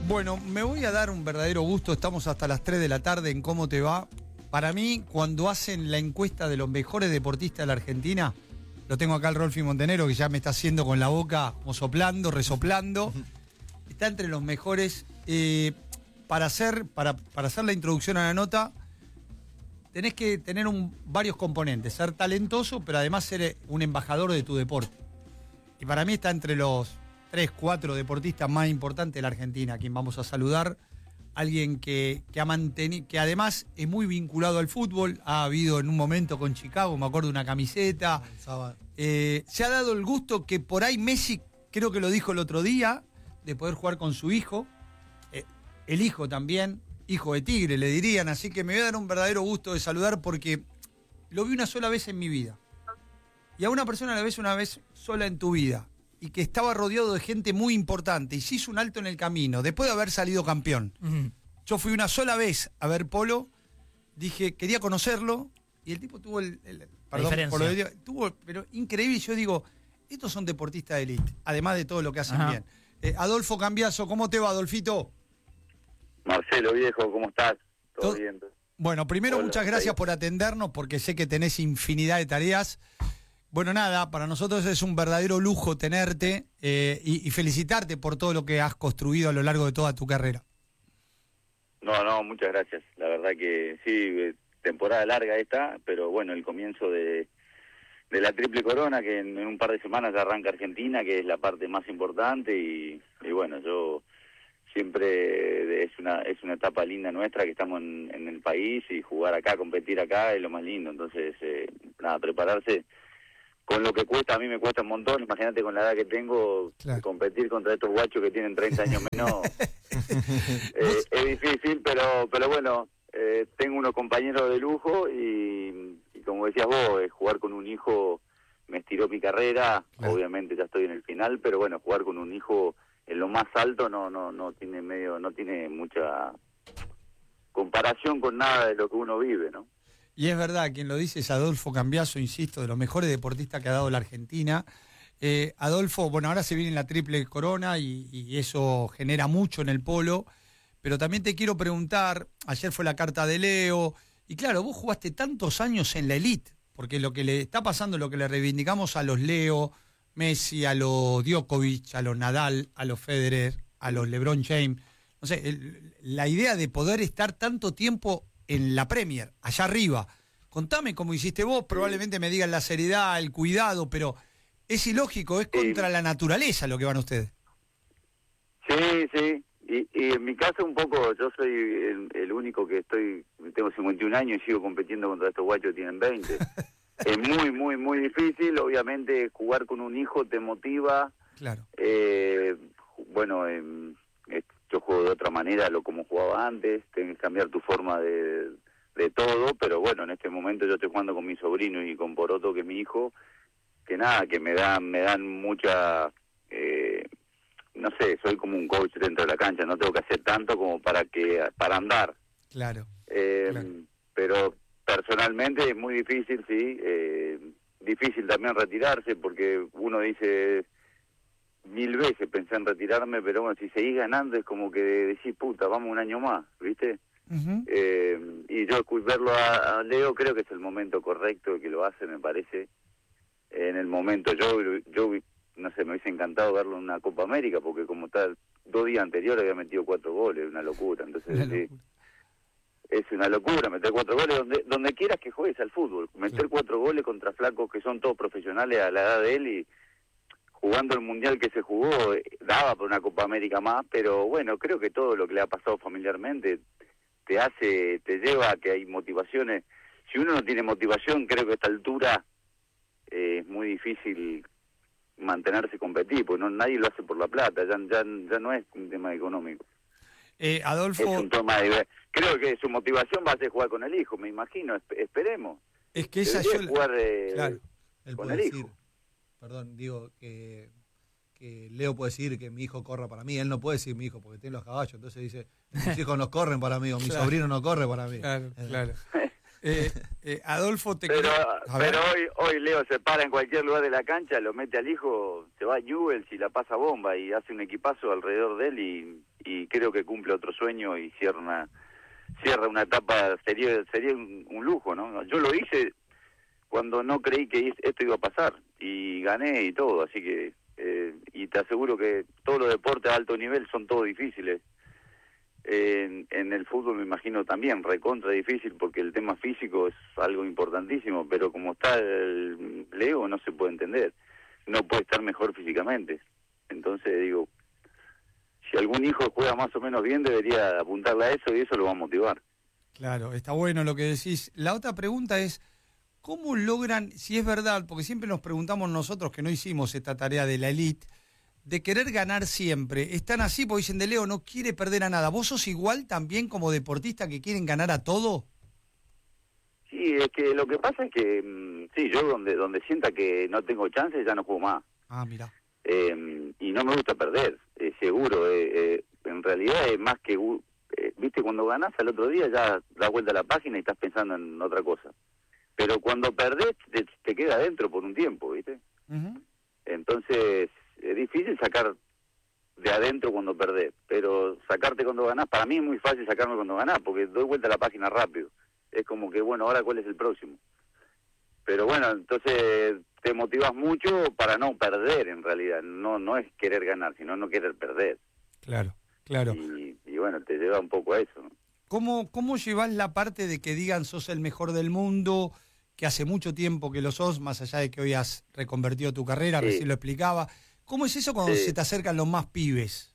Bueno, me voy a dar un verdadero gusto. Estamos hasta las 3 de la tarde en Cómo Te Va. Para mí, cuando hacen la encuesta de los mejores deportistas de la Argentina, lo tengo acá al Rolfi Montenegro, que ya me está haciendo con la boca, como soplando, resoplando. Está entre los mejores. Para hacer la introducción a la nota, tenés que tener varios componentes. Ser talentoso, pero además ser un embajador de tu deporte. Y para mí está entre los 3, 4 deportistas más importantes de la Argentina, a quien vamos a saludar. Alguien que ha mantenido, que además es muy vinculado al fútbol. Ha habido en un momento con Chicago, me acuerdo, una camiseta. Se ha dado el gusto que por ahí Messi, creo que lo dijo el otro día, de poder jugar con su hijo. El hijo también, hijo de Tigre, le dirían. Así que me voy a dar un verdadero gusto de saludar porque lo vi una sola vez en mi vida. Y a una persona la ves una vez sola en tu vida. Y que estaba rodeado de gente muy importante. Y se hizo un alto en el camino, después de haber salido campeón. Yo fui una sola vez a ver polo. Dije, quería conocerlo. Y el tipo tuvo perdón por lo que digo, pero increíble. Yo digo, estos son deportistas de élite, además de todo lo que hacen bien. Adolfo Cambiaso, ¿cómo te va, Adolfito? Marcelo, viejo, ¿cómo estás? ¿Todo bien? Bueno, primero, hola, muchas gracias por atendernos, porque sé que tenés infinidad de tareas. Bueno, nada, para nosotros es un verdadero lujo tenerte y felicitarte por todo lo que has construido a lo largo de toda tu carrera. No, muchas gracias. La verdad que sí, temporada larga esta, pero bueno, el comienzo de la Triple Corona, que en un par de semanas arranca Argentina, que es la parte más importante y bueno, yo siempre es una etapa linda nuestra, que estamos en el país y jugar acá, competir acá es lo más lindo. Entonces, nada, prepararse con lo que cuesta, a mí me cuesta un montón. Imagínate con la edad que tengo, claro, competir contra estos guachos que tienen 30 años menos es difícil, pero bueno, tengo unos compañeros de lujo y como decías vos, jugar con un hijo me estiró mi carrera. Claro. Obviamente ya estoy en el final, pero bueno, jugar con un hijo en lo más alto no tiene mucha comparación con nada de lo que uno vive, ¿no? Y es verdad, quien lo dice es Adolfo Cambiaso, insisto, de los mejores deportistas que ha dado la Argentina. Adolfo, bueno, ahora se viene la Triple Corona y eso genera mucho en el polo, pero también te quiero preguntar, ayer fue la carta de Leo, y claro, vos jugaste tantos años en la elite, porque lo que le está pasando, lo que le reivindicamos a los Leo, Messi, a los Djokovic, a los Nadal, a los Federer, a los LeBron James, no sé, la idea de poder estar tanto tiempo en la Premier, allá arriba. Contame cómo hiciste vos, probablemente me digan la seriedad, el cuidado, pero es ilógico, es contra la naturaleza lo que van ustedes. Sí, y en mi caso un poco, yo soy el único que tengo 51 años y sigo compitiendo contra estos guachos que tienen 20. Es muy difícil, obviamente jugar con un hijo te motiva. Claro. Bueno, yo juego de otra manera a lo como jugaba antes, tenés que cambiar tu forma de todo, pero bueno, en este momento yo estoy jugando con mi sobrino y con Poroto, que es mi hijo, que nada, que me dan mucha, no sé, soy como un coach dentro de la cancha, no tengo que hacer tanto como para andar. Claro. Pero personalmente es muy difícil, sí, difícil también retirarse, porque uno dice 1000 veces pensé en retirarme, pero bueno, si seguís ganando es como que decís, puta, vamos un año más, ¿viste? Uh-huh. Y yo verlo a Leo creo que es el momento correcto que lo hace, me parece, en el momento. Yo no sé, me hubiese encantado verlo en una Copa América, porque como está 2 días anteriores había metido 4 goles, una locura. Entonces sí, es una locura meter 4 goles donde quieras que juegues al fútbol, meter 4 goles contra flacos que son todos profesionales a la edad de él, y jugando el mundial que se jugó, daba por una Copa América más, pero bueno, creo que todo lo que le ha pasado familiarmente te lleva a que hay motivaciones. Si uno no tiene motivación, creo que a esta altura es muy difícil mantenerse competitivo, porque nadie lo hace por la plata, ya no es un tema económico. Adolfo, es un tema creo que su motivación va a ser jugar con el hijo, me imagino, esperemos. Es que esa yo jugar claro, él con puede el decir, hijo. Perdón, digo que Leo puede decir que mi hijo corra para mí, él no puede decir mi hijo porque tiene los caballos, entonces dice, mis hijos no corren para mí, o mi sobrino no corre para mí. Claro. Adolfo, pero hoy Leo se para en cualquier lugar de la cancha, lo mete al hijo, se va a Newell's y la pasa bomba y hace un equipazo alrededor de él y creo que cumple otro sueño y cierra una etapa, sería un lujo, ¿no? Yo lo hice cuando no creí que esto iba a pasar y gané y todo, así que y te aseguro que todos los deportes a alto nivel son todos difíciles. En el fútbol me imagino también recontra difícil porque el tema físico es algo importantísimo, pero como está el Leo no se puede entender, no puede estar mejor físicamente. Entonces digo, si algún hijo juega más o menos bien debería apuntarle a eso y eso lo va a motivar. Claro, está bueno lo que decís. La otra pregunta es, ¿cómo logran, si es verdad, porque siempre nos preguntamos nosotros que no hicimos esta tarea de la elite, de querer ganar siempre? Están así porque dicen de Leo, no quiere perder a nada. ¿Vos sos igual también como deportista que quieren ganar a todo? Sí, es que lo que pasa es que, sí, yo donde sienta que no tengo chances ya no juego más. Ah, mira. Y no me gusta perder, seguro. En realidad es más que, viste, cuando ganás al otro día ya das vuelta a la página y estás pensando en otra cosa. Pero cuando perdés te queda adentro por un tiempo, ¿viste? Uh-huh. Entonces es difícil sacar de adentro cuando perdés, pero sacarte cuando ganás, para mí es muy fácil sacarme cuando ganás, porque doy vuelta a la página rápido. Es como que, bueno, ahora cuál es el próximo. Pero bueno, entonces te motivas mucho para no perder en realidad, no es querer ganar, sino no querer perder. Claro, claro. Y bueno, te lleva un poco a eso, ¿no? ¿Cómo llevas la parte de que digan sos el mejor del mundo, que hace mucho tiempo que lo sos, más allá de que hoy has reconvertido tu carrera, Sí. recién lo explicaba? ¿Cómo es eso cuando Sí. se te acercan los más pibes?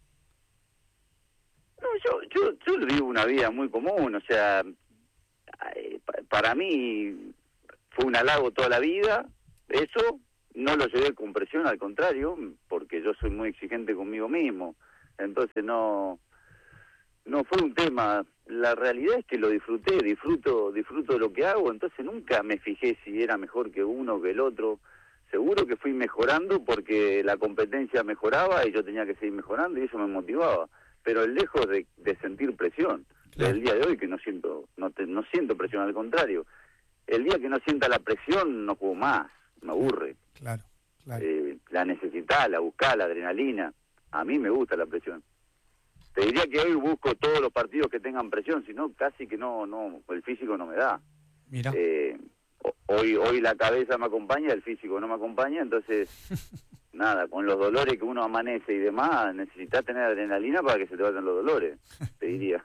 No, yo vivo una vida muy común, o sea, para mí fue un halago toda la vida, eso no lo llevé con presión, al contrario, porque yo soy muy exigente conmigo mismo, entonces no fue un tema. La realidad es que lo disfruto de lo que hago, entonces nunca me fijé si era mejor que uno o que el otro. Seguro que fui mejorando porque la competencia mejoraba y yo tenía que seguir mejorando y eso me motivaba, pero lejos de sentir presión. Claro. El día de hoy que no siento presión, al contrario. El día que no sienta la presión no juego más, me aburre. Claro, claro. La necesitás, la buscás, la adrenalina. A mí me gusta la presión. Te diría que hoy busco todos los partidos que tengan presión, si no, casi que no, el físico no me da. Mira. Hoy la cabeza me acompaña, el físico no me acompaña, entonces, nada, con los dolores que uno amanece y demás, necesitas tener adrenalina para que se te vayan los dolores, te diría.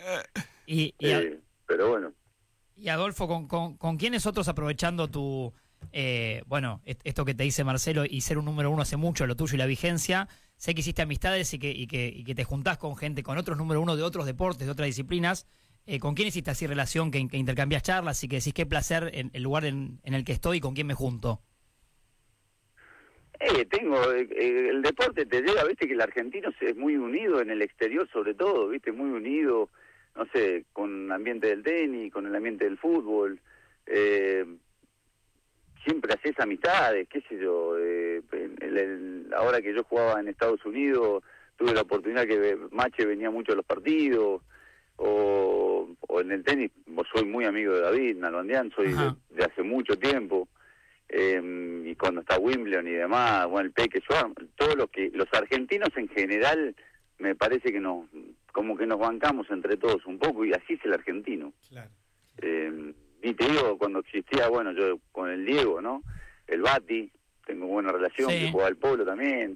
Pero bueno. Y Adolfo, ¿con quiénes otros, aprovechando tu, esto que te dice Marcelo y ser un número uno hace mucho, lo tuyo y la vigencia, sé que hiciste amistades y que te juntás con gente, con otros número uno de otros deportes, de otras disciplinas, ¿con quién hiciste así relación, que intercambias charlas y que decís qué placer en el lugar en el que estoy y con quién me junto? El deporte te lleva, viste que el argentino es muy unido en el exterior sobre todo, viste, muy unido, no sé, con el ambiente del tenis, con el ambiente del fútbol, siempre haces amistades, qué sé yo, ahora que yo jugaba en Estados Unidos, tuve la oportunidad que Mache venía mucho a los partidos, o en el tenis, soy muy amigo de David Nalbandián, soy de hace mucho tiempo, y cuando está Wimbledon y demás, bueno, el Peque Schwarm, todos los argentinos en general, me parece que como que nos bancamos entre todos un poco, y así es el argentino. Claro. Y te digo, cuando existía, bueno, yo con el Diego, ¿no? El Bati, tengo buena relación, Sí. que jugaba al polo también.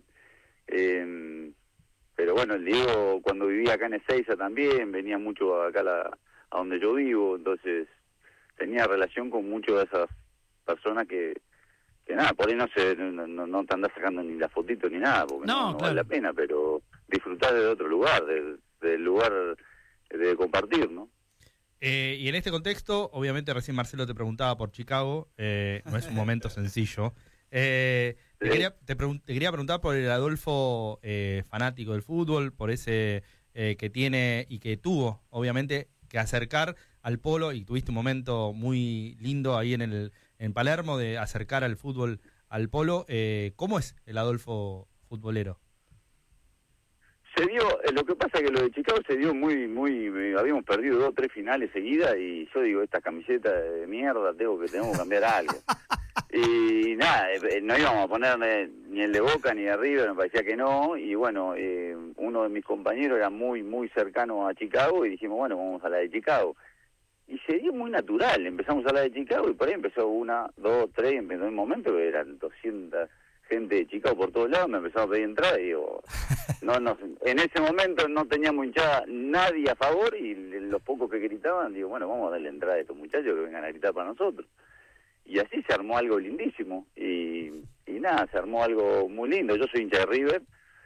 Pero bueno, el Diego cuando vivía acá en Ezeiza también, venía mucho acá a donde yo vivo, entonces tenía relación con muchas de esas personas que nada, por ahí no te andás sacando ni la fotito ni nada, porque no claro. vale la pena, pero disfrutar de otro lugar, del lugar de compartir, ¿no? Y en este contexto, obviamente recién Marcelo te preguntaba por Chicago, no es un momento sencillo. Te quería preguntar por el Adolfo fanático del fútbol, por ese que tiene y que tuvo, obviamente, que acercar al polo, y tuviste un momento muy lindo ahí en Palermo de acercar al fútbol al polo. ¿Cómo es el Adolfo futbolero? Se dio, lo que pasa es que lo de Chicago se dio habíamos perdido 2 o 3 finales seguidas y yo digo, esta camiseta de mierda, tenemos que cambiar algo. Y nada, no íbamos a poner ni el de Boca ni de River, me parecía que no, y bueno, uno de mis compañeros era muy cercano a Chicago y dijimos, bueno, vamos a la de Chicago. Y se dio muy natural, empezamos a la de Chicago y por ahí empezó 1, 2, 3, y empezó un momento que eran 200 gente de Chicago por todos lados, me empezaron a pedir entrada y digo, en ese momento no teníamos hinchada nadie a favor y los pocos que gritaban, digo, bueno, vamos a darle entrada a estos muchachos que vengan a gritar para nosotros. Y así se armó algo lindísimo y nada, se armó algo muy lindo. Yo soy hincha de River,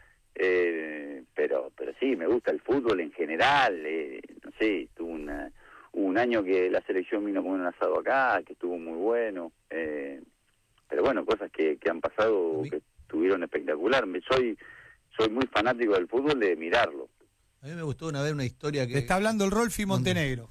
pero sí, me gusta el fútbol en general, no sé, tuve un año que la selección vino con un asado acá, que estuvo muy bueno, pero bueno, cosas que han pasado que estuvieron espectacular. Soy muy fanático del fútbol, de mirarlo. A mí me gustó una vez una historia que... Te está hablando el Rolfi Montenegro.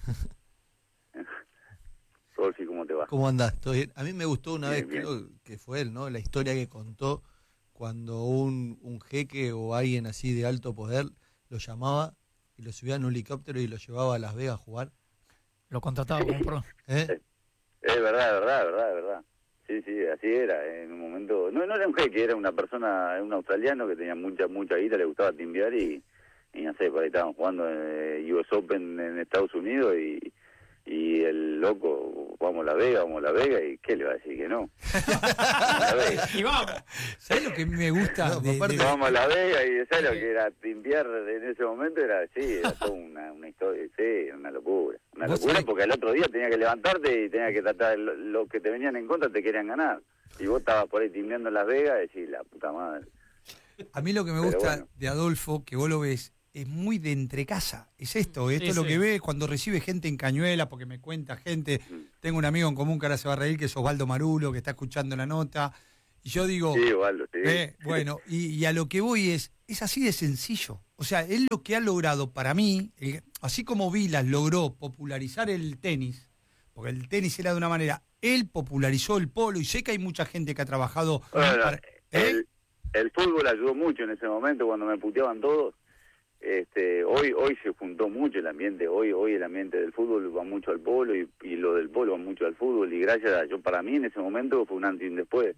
Rolfi, ¿cómo te va? ¿Cómo andás? ¿Todo bien? A mí me gustó una vez, bien. creo que fue él, ¿no? La historia que contó cuando un jeque o alguien así de alto poder lo llamaba y lo subía en un helicóptero y lo llevaba a Las Vegas a jugar. Lo contrataba como pro. ¿Eh? Es verdad. Sí, así era. En un momento, no era un jeque, era una persona, un australiano que tenía mucha guita, le gustaba timbiar y no sé, por ahí estaban jugando en US Open en Estados Unidos y el loco, vamos a La Vega, y ¿qué le va a decir que no? La Vega. Y vamos. ¿Sabes lo que me gusta? No, aparte- Vamos a La Vega y ¿sabes lo que era timbiar en ese momento? Era toda una historia, sí, una locura. Una ¿Vos locura sabés? porque al otro día tenía que levantarte y tenía que tratar, los que te venían en contra te querían ganar. Y vos estabas por ahí timbiando en Las Vegas y decís, la puta madre. A mí lo que me Pero gusta bueno. de Adolfo, que vos lo ves, es muy de entrecasa. Es esto es lo sí. que ve cuando recibe gente en Cañuela, porque me cuenta gente. Tengo un amigo en común que ahora se va a reír, que es Osvaldo Marulo, que está escuchando la nota. Y yo digo, Sí, Osvaldo, sí. bueno, y a lo que voy es así de sencillo. O sea, él lo que ha logrado para mí, así como Vilas logró popularizar el tenis, porque el tenis era de una manera, él popularizó el polo, y sé que hay mucha gente que ha trabajado Bueno, para- el fútbol ayudó mucho en ese momento cuando me puteaban todos. Hoy se juntó mucho el ambiente, hoy el ambiente del fútbol va mucho al polo y lo del polo va mucho al fútbol, y gracias a para mí en ese momento fue un antes y un después.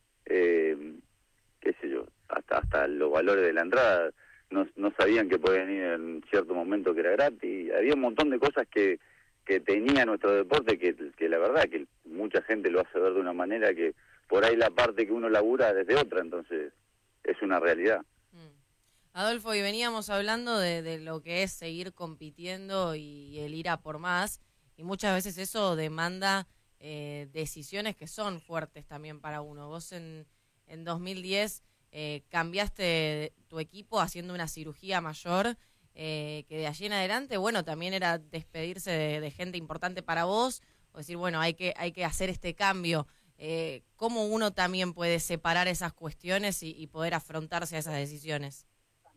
Qué sé yo, hasta los valores de la entrada no sabían que podían ir en cierto momento que era gratis. Había un montón de cosas que tenía nuestro deporte que la verdad que mucha gente lo hace ver de una manera que por ahí la parte que uno labura desde otra, entonces es una realidad. Adolfo, y veníamos hablando de lo que es seguir compitiendo y el ir a por más, y muchas veces eso demanda decisiones que son fuertes también para uno. Vos en 2010 cambiaste tu equipo haciendo una cirugía mayor, que de allí en adelante, bueno, también era despedirse de gente importante para vos, o decir, bueno, hay que hacer este cambio. ¿Cómo uno también puede separar esas cuestiones y poder afrontarse a esas decisiones?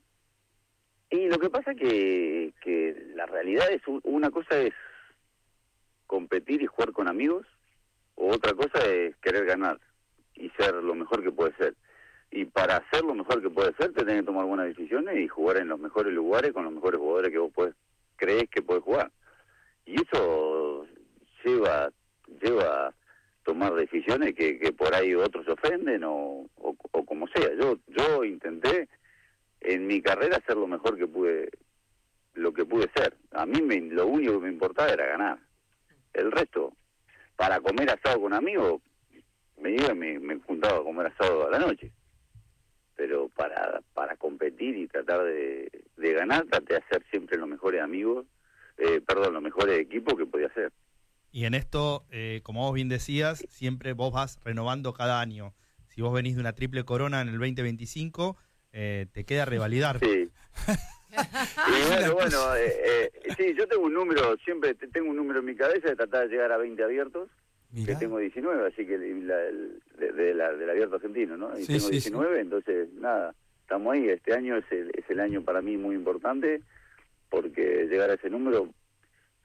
Y lo que pasa que la realidad es, una cosa es competir y jugar con amigos, o otra cosa es querer ganar y ser lo mejor que puede ser. Y para ser lo mejor que puede ser, te tenés que tomar buenas decisiones y jugar en los mejores lugares con los mejores jugadores que vos creés que podés jugar. Y eso lleva a tomar decisiones que por ahí otros se ofenden o como sea. Yo intenté en mi carrera hacer lo mejor que pude ser. A mí lo único que me importaba era ganar. El resto, para comer asado con amigos, me iba y me juntaba a comer asado a la noche. Pero para competir y tratar de ganar, traté de hacer siempre los mejores amigos, los mejores equipos que podía hacer. Y en esto, como vos bien decías, siempre vos vas renovando cada año. Si vos venís de una triple corona en el 2025, te queda revalidar. Sí. Y bueno, sí, yo tengo un número, siempre tengo un número en mi cabeza de tratar de llegar a 20 abiertos, Mirá. que tengo 19, así que del abierto argentino, ¿no? Y Sí, tengo sí, 19, entonces nada, estamos ahí. Este año es el año para mí muy importante, porque llegar a ese número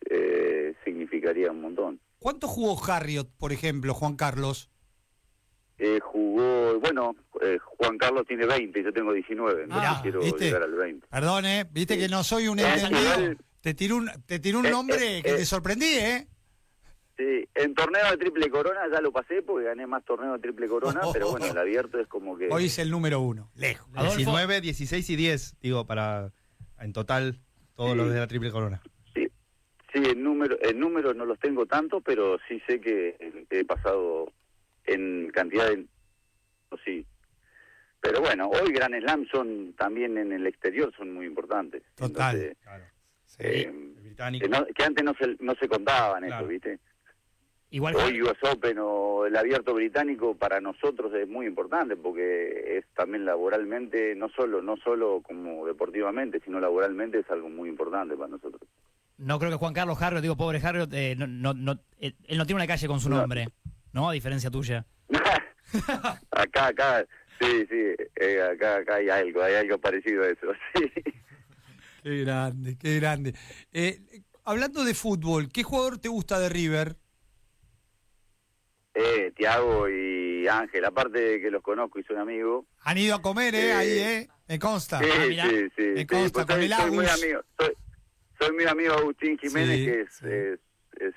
significaría un montón. ¿Cuánto jugó Harriot, por ejemplo, Juan Carlos? Jugó, bueno, Juan Carlos tiene 20 y yo tengo 19, entonces quiero ¿viste? llegar al 20. Perdón, viste que no soy un entendido. igual- Te tiró un nombre que te sorprendí, ¿eh? Sí, en torneo de triple corona ya lo pasé porque gané más torneos de triple corona, pero bueno, el abierto es como que... Hoy es el número 1, lejos. Adolfo. 19, 16 y 10, digo, para en total todos Sí. los de la Triple Corona. Sí, en número no los tengo tanto, pero sí sé que he pasado en cantidad de... Sí. Pero bueno, hoy Grand Slam son también en el exterior, son muy importantes. Total. Entonces, Claro. eh, El británico. que antes no se contaban Claro. eso, ¿viste? Igual Hoy US Open o el abierto británico para nosotros es muy importante porque es también laboralmente, no solo como deportivamente, sino laboralmente es algo muy importante para nosotros. no creo que Juan Carlos Harriot, digo, pobre Harriot, él no tiene una calle con su No. nombre, ¿no? A diferencia tuya. acá, sí, acá hay algo parecido a eso, sí. Qué grande, qué grande. Hablando de fútbol, ¿qué jugador te gusta de River? Tiago y Ángel, aparte de que los conozco y son amigos. Han ido a comer, ahí, me consta. Sí, mirá, sí. me consta, Pues con el soy muy Agus. amigo, soy muy amigo de Agustín Jiménez, Sí, que sí. es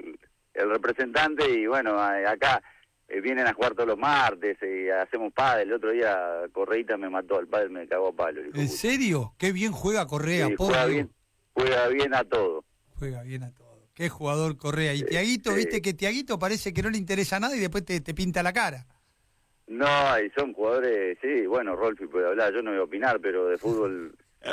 el representante, y bueno, acá vienen a jugar todos los martes y hacemos pádel. El otro día Correita me mató al pádel, me cagó a palo. el hijo de ¿En puta. serio? Qué bien juega Correa, Sí, pobre. juega bien a todo. Juega bien a todo. Qué jugador Correa. Y Tiaguito, viste que Tiaguito parece que no le interesa nada y después te pinta la cara. No, y son jugadores, sí, bueno, Rolfi puede hablar, yo no voy a opinar, pero de fútbol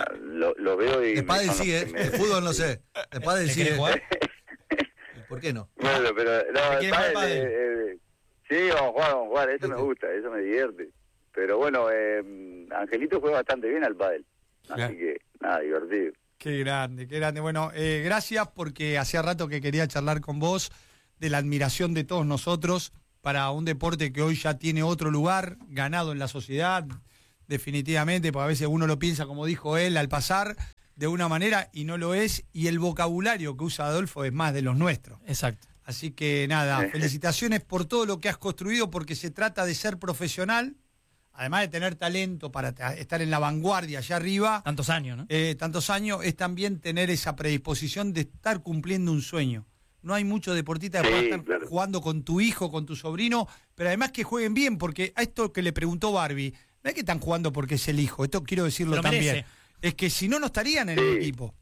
lo veo y... De pádel son los sí, que ¿eh? me- De fútbol no sé. De pádel ¿Le sí. querés jugar? ¿Por qué no? Bueno, pero no, ¿Te quieres jugar pádel, sí, vamos a jugar, eso me gusta, eso me divierte. Pero bueno, Angelito juega bastante bien al pádel, Claro. así que nada, divertido. Qué grande, qué grande. Bueno, gracias porque hacía rato que quería charlar con vos de la admiración de todos nosotros para un deporte que hoy ya tiene otro lugar ganado en la sociedad, definitivamente, porque a veces uno lo piensa, como dijo él, al pasar de una manera y no lo es, y el vocabulario que usa Adolfo es más de los nuestros. Exacto. Así que nada, felicitaciones por todo lo que has construido, porque se trata de ser profesional, además de tener talento para estar en la vanguardia allá arriba. Tantos años, ¿no? Tantos años, es también tener esa predisposición de estar cumpliendo un sueño. No hay muchos deportistas que Sí, puedan estar claro. jugando con tu hijo, con tu sobrino, pero además que jueguen bien, porque a esto que le preguntó Barbie, no es que están jugando porque es el hijo, esto quiero decirlo Lo también. merece. Es que si no, no estarían en el Sí. equipo.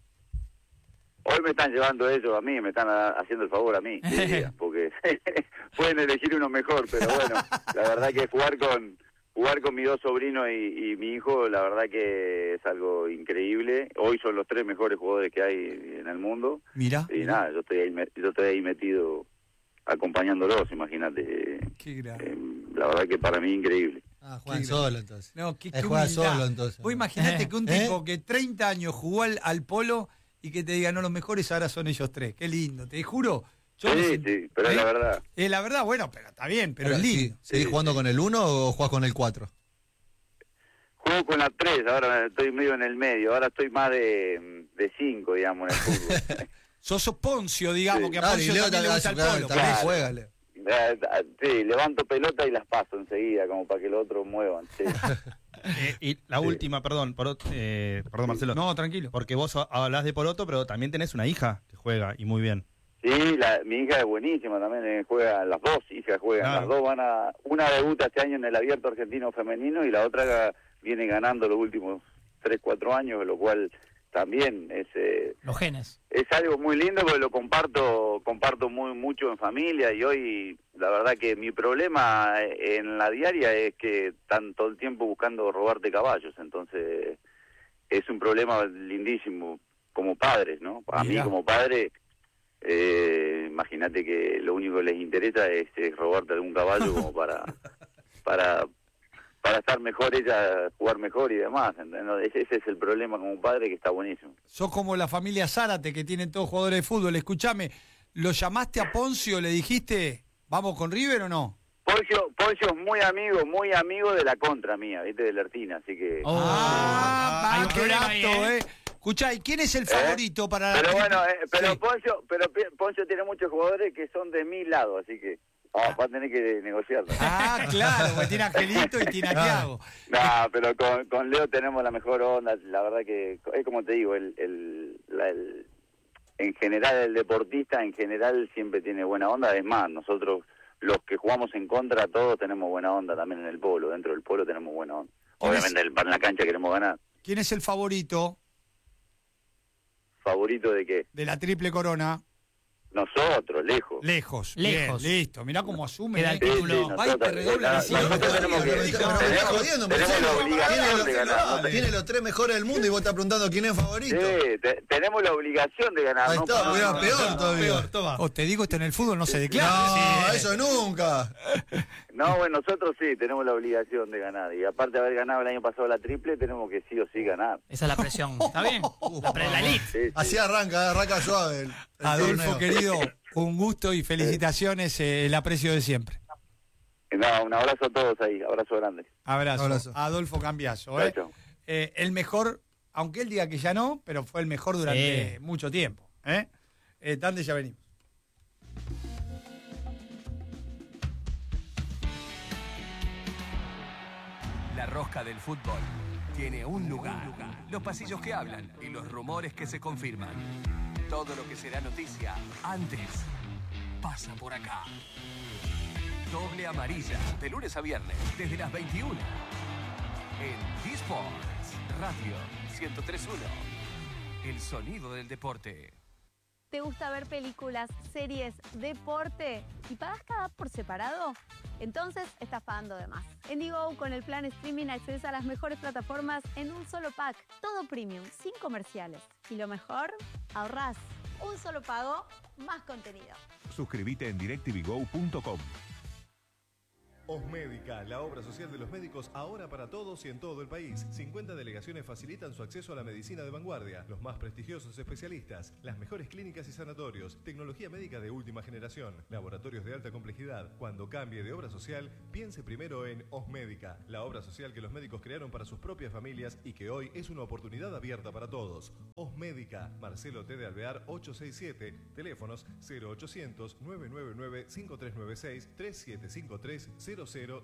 Hoy me están llevando ellos a mí, me están haciendo el favor a mí, diría, porque pueden elegir uno mejor, pero bueno, la verdad que jugar con mis dos sobrinos y mi hijo, la verdad que es algo increíble. Hoy son los 3 mejores jugadores que hay en el mundo. Mirá. Y nada, yo estoy ahí metido acompañándolos, imagínate. Qué grande. La verdad que para mí increíble. Ah, juegan Qué solo entonces. No, qué Juega humildad. solo entonces. Vos imaginate que un ¿Eh? tipo que 30 años jugó al polo y que te diga, no, los mejores ahora son ellos 3. Qué lindo, te juro. Yo me Sí, sent- sí, pero es la verdad. La verdad, bueno, pero está bien, pero Ahora, es lindo. ¿Seguís jugando con el 1 o jugás con el 4? Juego con la 3, ahora estoy medio en el medio, ahora estoy más de 5, digamos, en el fútbol. Sos Poncio, digamos, Sí. que a Dale, Poncio Leo también le gusta el polo. también por eso. juega, Leo. Sí, levanto pelota y las paso enseguida, como para que los otros muevan. Sí, Y la última, perdón, perdón Marcelo, No, tranquilo. porque vos hablás de Poroto, pero también tenés una hija que juega y muy bien. sí mi hija es buenísima también, juega, las dos hijas juegan, Claro. las dos una debuta este año en el Abierto Argentino Femenino y la otra viene ganando los últimos 3-4 años, lo cual también Los genes. es algo muy lindo porque lo comparto mucho en familia, y hoy la verdad que mi problema en la diaria es que están todo el tiempo buscando robarte caballos, entonces es un problema lindísimo como padres, ¿no? A mí Mirá. como padre, imagínate que lo único que les interesa es robarte algún caballo como para estar mejor ella, jugar mejor y demás. ¿Entendés? Ese es el problema como padre, que está buenísimo. Sos como la familia Zárate, que tienen todos jugadores de fútbol. Escuchame, ¿lo llamaste a Poncio, le dijiste, vamos con River o no? Poncio es muy amigo de la contra mía, ¿viste? De Lertina, así que... Oh. Ah, hay un qué problema ahí, dato, Escuchá, ¿y quién es el favorito para la Pero triple? bueno, Sí. Poncio tiene muchos jugadores que son de mi lado, así que vas a tener que negociarlo. Ah, claro, porque tiene a Angelito y tiene a Thiago. No, pero con Leo tenemos la mejor onda. La verdad que es como te digo, en general el deportista en general siempre tiene buena onda. Es más, nosotros los que jugamos en contra todos tenemos buena onda también en el polo. Dentro del polo tenemos buena onda. Obviamente en la cancha queremos ganar. ¿Quién es el favorito ¿Favorito de qué? de la triple corona? Nosotros, lejos. Lejos. Lejos. Bien, listo. Mirá cómo asume. Queda el título. Va y te redobla. nosotros tenemos que- tenemos la obligación de ganar. Tiene los 3 mejores del mundo y vos estás preguntando quién es favorito. Sí, tenemos la obligación de ganar. Ahí ¿no? está, Porque- peor todavía. Toma. Te digo, esto en el fútbol no se declara. No, eso nunca. No, bueno, nosotros sí, tenemos la obligación de ganar. Y aparte de haber ganado el año pasado la triple, tenemos que sí o sí ganar. Esa es la presión. ¿Está bien? La elite. Sí, sí. Así arranca suave el Adolfo, torneo. querido, un gusto y felicitaciones, el aprecio de siempre. No, un abrazo a todos ahí, abrazo grande. Abrazo. Abrazo. Adolfo Cambiaso. Chao, chao. El mejor, aunque él diga que ya no, pero fue el mejor durante mucho tiempo. Tande, ya venimos. La rosca del fútbol tiene un lugar. Los pasillos que hablan y los rumores que se confirman. Todo lo que será noticia antes pasa por acá. Doble amarilla, de lunes a viernes, desde las 21. En D-Sports Radio 103.1. El sonido del deporte. ¿Te gusta ver películas, series, deporte y pagas cada app por separado? Entonces estás pagando de más. En Digo, con el plan streaming accedes a las mejores plataformas en un solo pack. Todo premium, sin comerciales. Y lo mejor, ahorrás. Un solo pago, más contenido. Suscríbete en directvgo.com. Osmédica, la obra social de los médicos ahora para todos y en todo el país. 50 delegaciones facilitan su acceso a la medicina de vanguardia, los más prestigiosos especialistas, las mejores clínicas y sanatorios, tecnología médica de última generación, laboratorios de alta complejidad. Cuando cambie de obra social, piense primero en Osmédica, la obra social que los médicos crearon para sus propias familias y que hoy es una oportunidad abierta para todos. Osmédica, Marcelo T. de Alvear 867, teléfonos 0800 999 5396 3753 0000.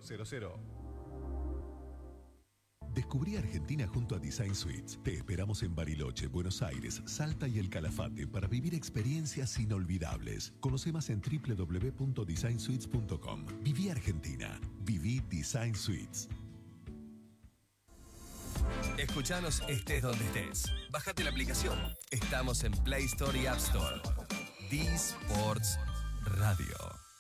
Descubrí Argentina junto a Design Suites. Te esperamos en Bariloche, Buenos Aires, Salta y El Calafate para vivir experiencias inolvidables. Conoce más en www.designsuites.com. Viví Argentina. Viví Design Suites. Escuchanos estés donde estés. Bájate la aplicación. Estamos en Play Store y App Store. D-Sports Radio.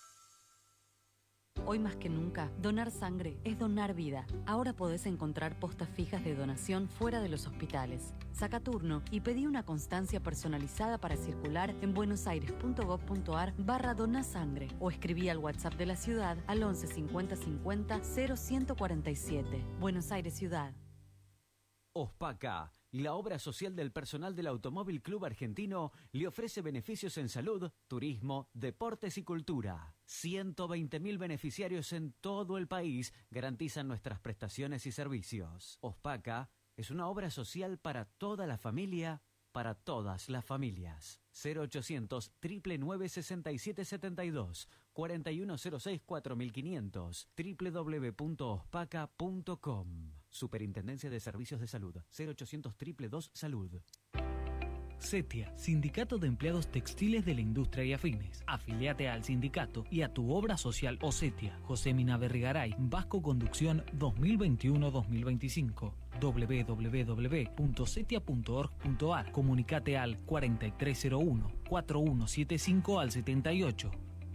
Hoy más que nunca, donar sangre es donar vida. Ahora podés encontrar postas fijas de donación fuera de los hospitales. Saca turno y pedí una constancia personalizada para circular en buenosaires.gov.ar/donasangre o escribí al WhatsApp de la ciudad al 11 50 50 0147. Buenos Aires Ciudad. Ospaca, la obra social del personal del Automóvil Club Argentino, le ofrece beneficios en salud, turismo, deportes y cultura. 120.000 beneficiarios en todo el país garantizan nuestras prestaciones y servicios. Ospaca es una obra social para toda la familia, para todas las familias. 0800 999 6772 4106 4500 www.ospaca.com. Superintendencia de Servicios de Salud. 0800 222 Salud. CETIA, Sindicato de Empleados Textiles de la Industria y Afines. Afiliate al sindicato y a tu obra social o CETIA. José Mina Berrigaray, Vasco Conducción 2021-2025. www.cetia.org.ar. Comunicate al 4301-4175 al 78.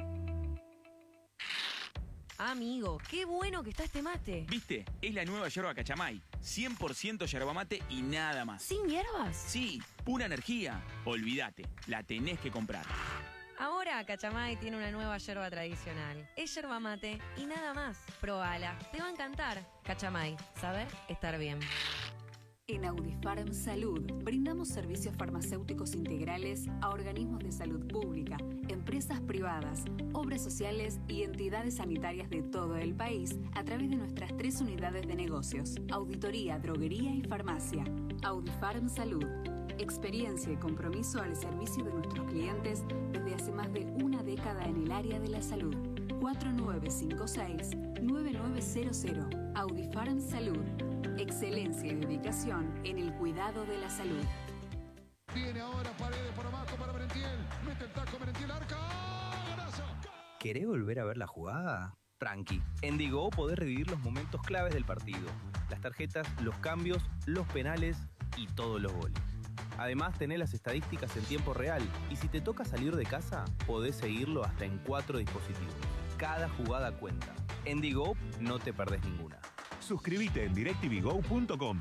Amigo, qué bueno que está este mate. ¿Viste? Es la nueva yerba Cachamay. 100% yerba mate y nada más. ¿Sin hierbas? Sí, pura energía. Olvídate, la tenés que comprar. Ahora Cachamay tiene una nueva yerba tradicional. Es yerba mate y nada más. Probala, te va a encantar. Cachamay, saber estar bien. En Audifarm Salud brindamos servicios farmacéuticos integrales a organismos de salud pública, empresas privadas, obras sociales y entidades sanitarias de todo el país a través de nuestras 3 unidades de negocios: auditoría, droguería y farmacia. Audifarm Salud. Experiencia y compromiso al servicio de nuestros clientes desde hace más de una década en el área de la salud. 4956-9900. Audifarm Salud. Excelencia y dedicación en el cuidado de la salud. Viene ahora Paredes por abajo para Merentiel. Mete el taco Merentiel, arca. ¡Golazo! ¿Querés volver a ver la jugada? Tranqui. En Digo podés revivir los momentos claves del partido. Las tarjetas, los cambios, los penales y todos los goles. Además, tenés las estadísticas en tiempo real y si te toca salir de casa, podés seguirlo hasta en 4 dispositivos. Cada jugada cuenta. En Digo no te perdés ninguna. Suscríbete en directvgo.com.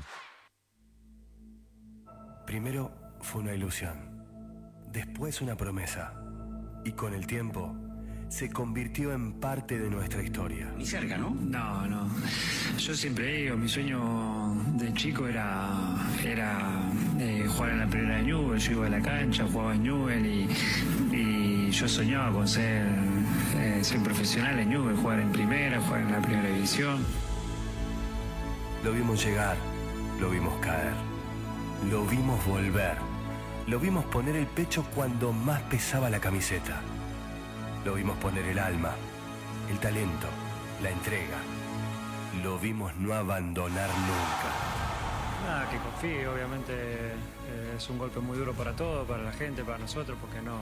Primero fue una ilusión, después una promesa y con el tiempo se convirtió en parte de nuestra historia. Ni cerca, ¿no? No. Yo siempre digo, mi sueño de chico era jugar en la primera de Newell. Yo iba a la cancha, jugaba en Newell y yo soñaba con ser profesional en Newell, jugar en primera, jugar en la primera división. Lo vimos llegar, lo vimos caer, lo vimos volver, lo vimos poner el pecho cuando más pesaba la camiseta. Lo vimos poner el alma, el talento, la entrega. Lo vimos no abandonar nunca. Nada, que confíe, obviamente es un golpe muy duro para todos, para la gente, para nosotros, porque no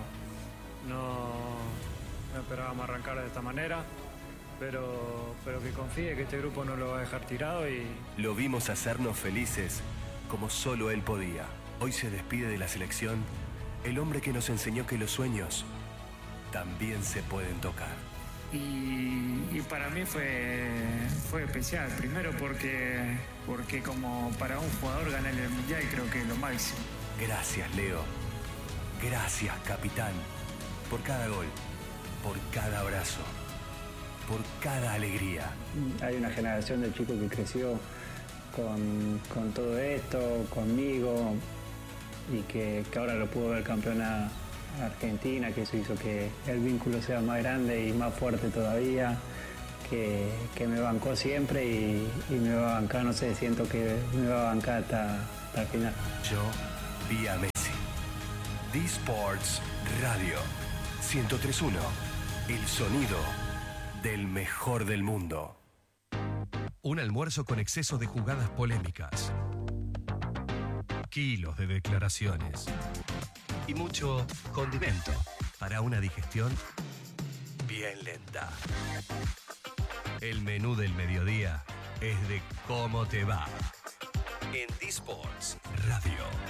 esperábamos arrancar de esta manera, pero que confíe que este grupo no lo va a dejar tirado y... Lo vimos hacernos felices como solo él podía. Hoy se despide de la selección el hombre que nos enseñó que los sueños también se pueden tocar. Y para mí fue especial, primero porque como para un jugador ganar el Mundial creo que es lo máximo. Gracias, Leo. Gracias, capitán, por cada gol, por cada abrazo, por cada alegría. Hay una generación de chicos que creció con todo esto, conmigo, y que ahora lo pudo ver campeona Argentina, que eso hizo que el vínculo sea más grande y más fuerte todavía, que me bancó siempre y me va a bancar, no sé, siento que me va a bancar hasta el final. Yo vi a Messi. D-Sports Radio 103.1, el sonido del mejor del mundo. Un almuerzo con exceso de jugadas polémicas, kilos de declaraciones y mucho condimento para una digestión bien lenta. El menú del mediodía es de cómo te va en D-Sports Radio.